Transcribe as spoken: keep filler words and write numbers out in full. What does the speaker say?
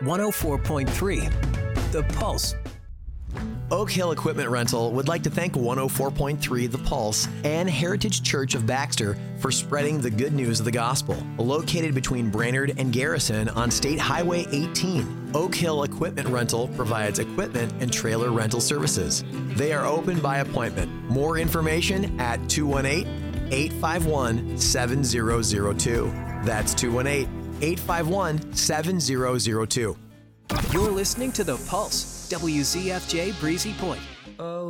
one oh four point three The Pulse. Oak Hill Equipment Rental would like to thank one oh four point three The Pulse and Heritage Church of Baxter for spreading the good news of the gospel. Located between Brainerd and Garrison on State Highway eighteen, Oak Hill Equipment Rental provides equipment and trailer rental services. They are open by appointment. More information at two one eight, eight five one, seven zero zero two. That's two one eight, eight five one, seven zero zero two. You're listening to The Pulse, W Z F J Breezy Point.